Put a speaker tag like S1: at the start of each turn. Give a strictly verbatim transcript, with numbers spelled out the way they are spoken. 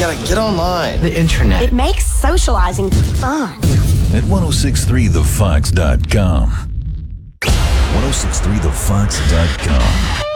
S1: gotta get online.
S2: The internet.
S3: It makes socializing fun.
S4: At ten sixty-three the fox dot com. ten sixty-three the fox dot com.